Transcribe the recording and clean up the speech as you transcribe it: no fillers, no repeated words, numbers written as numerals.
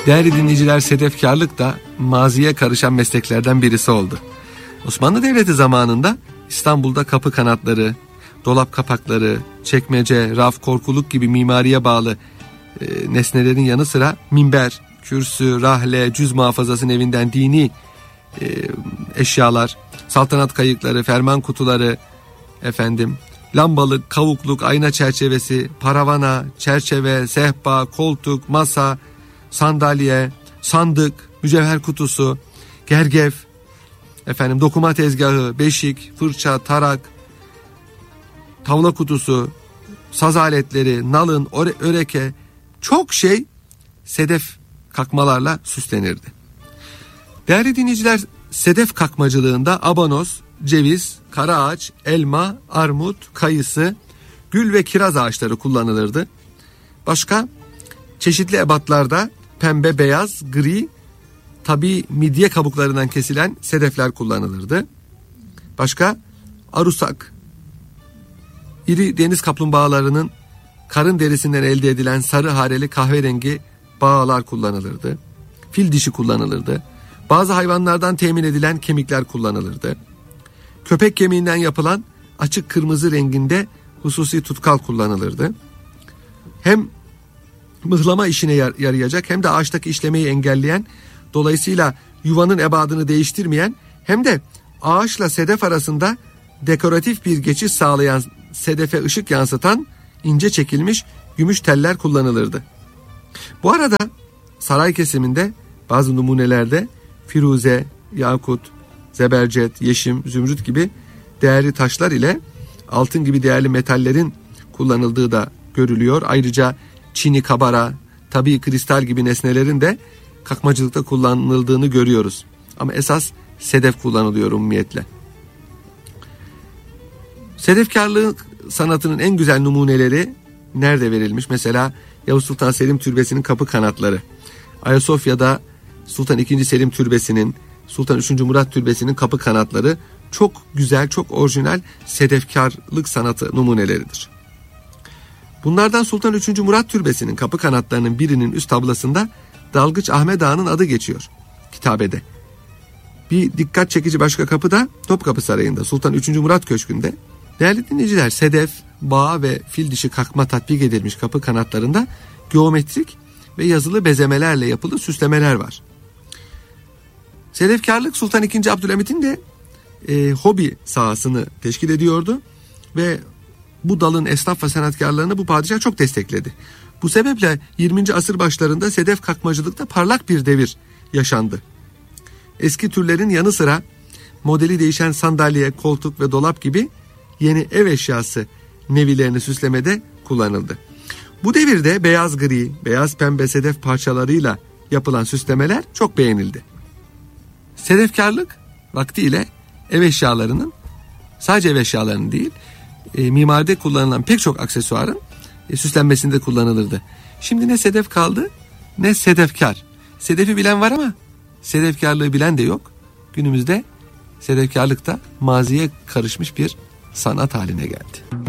Değerli dinleyiciler, sedefkarlık da maziye karışan mesleklerden birisi oldu. Osmanlı Devleti zamanında İstanbul'da kapı kanatları, dolap kapakları, çekmece, raf, korkuluk gibi mimariye bağlı nesnelerin yanı sıra minber, kürsü, rahle, cüz muhafazasının evinden dini eşyalar, saltanat kayıkları, ferman kutuları, lambalık, kavukluk, ayna çerçevesi, paravana, çerçeve, sehpa, koltuk, masa, sandalye, sandık, mücevher kutusu, gergef, dokuma tezgahı, beşik, fırça, tarak, tavla kutusu, saz aletleri, nalın, öreke, çok şey sedef kakmalarla süslenirdi. Değerli dinleyiciler, sedef kakmacılığında abanoz, ceviz, karaağaç, elma, armut, kayısı, gül ve kiraz ağaçları kullanılırdı. Başka çeşitli ebatlarda pembe, beyaz, gri, tabii midye kabuklarından kesilen sedefler kullanılırdı. Başka arusak, iri deniz kaplumbağalarının karın derisinden elde edilen sarı hareli kahverengi bağlar kullanılırdı. Fil dişi kullanılırdı. Bazı hayvanlardan temin edilen kemikler kullanılırdı. Köpek kemiğinden yapılan açık kırmızı renginde hususi tutkal kullanılırdı. Hem mıhlama işine yarayacak hem de ağaçtaki işlemeyi engelleyen, dolayısıyla yuvanın ebadını değiştirmeyen, hem de ağaçla sedef arasında dekoratif bir geçiş sağlayan, sedefe ışık yansıtan ince çekilmiş gümüş teller kullanılırdı. Bu arada saray kesiminde bazı numunelerde firuze, yakut, zebercet, yeşim, zümrüt gibi değerli taşlar ile altın gibi değerli metallerin kullanıldığı da görülüyor. Ayrıca çini, kabara, tabii kristal gibi nesnelerin de kakmacılıkta kullanıldığını görüyoruz. Ama esas sedef kullanılıyor umumiyetle. Sedefkarlık sanatının en güzel numuneleri nerede verilmiş? Mesela Yavuz Sultan Selim Türbesi'nin kapı kanatları, Ayasofya'da Sultan II. Selim Türbesi'nin, Sultan III. Murat Türbesi'nin kapı kanatları çok güzel, çok orijinal sedefkarlık sanatı numuneleridir. Bunlardan Sultan III. Murat Türbesi'nin kapı kanatlarının birinin üst tablasında Dalgıç Ahmet Ağa'nın adı geçiyor kitabede. Bir dikkat çekici başka kapı da Topkapı Sarayı'nda, Sultan III. Murat Köşkü'nde. Değerli dinleyiciler, sedef, bağ ve fil dişi kakma tatbik edilmiş kapı kanatlarında geometrik ve yazılı bezemelerle yapılı süslemeler var. Sedefkarlık Sultan II. Abdülhamit'in de hobi sahasını teşkil ediyordu ve bu dalın esnaf ve sanatkarlarını bu padişah çok destekledi. Bu sebeple 20. asır başlarında sedef kakmacılıkta parlak bir devir yaşandı. Eski türlerin yanı sıra modeli değişen sandalye, koltuk ve dolap gibi yeni ev eşyası nevilerini süslemede kullanıldı. Bu devirde beyaz gri, beyaz pembe sedef parçalarıyla yapılan süslemeler çok beğenildi. Sedefkarlık vaktiyle ev eşyalarının, sadece ev eşyalarının değil, mimaride kullanılan pek çok aksesuarın süslenmesinde kullanılırdı. Şimdi ne sedef kaldı ne sedefkar. Sedefi bilen var ama sedefkarlığı bilen de yok. Günümüzde sedefkarlık da maziye karışmış bir sanat haline geldi.